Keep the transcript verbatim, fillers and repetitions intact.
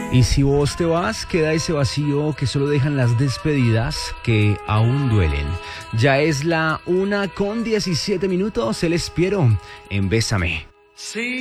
Y si vos te vas, queda ese vacío que solo dejan las despedidas que aún duelen. Ya es la una con diecisiete minutos, el espero en Bésame. Sí.